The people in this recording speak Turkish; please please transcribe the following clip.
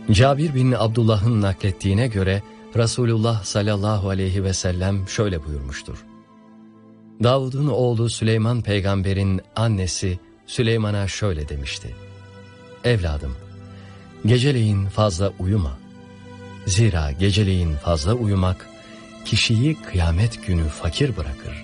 Cabir bin Abdullah'ın naklettiğine göre Resulullah sallallahu aleyhi ve sellem şöyle buyurmuştur. Davud'un oğlu Süleyman peygamberin annesi Süleyman'a şöyle demişti. Evladım, geceleyin fazla uyuma. Zira geceleyin fazla uyumak kişiyi kıyamet günü fakir bırakır.